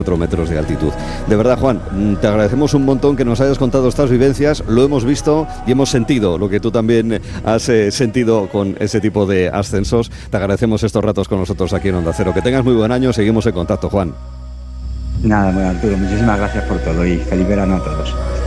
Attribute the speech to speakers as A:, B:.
A: metros de altitud. De verdad, Juan, te agradecemos un montón que nos hayas contado estas vivencias, lo hemos visto y hemos sentido lo que tú también has sentido con ese tipo de ascensos. Te agradecemos estos ratos con nosotros aquí en Onda Cero. Que tengas muy buen año, seguimos en contacto, Juan.
B: Nada, muy Arturo, muchísimas gracias por todo y feliz verano a todos.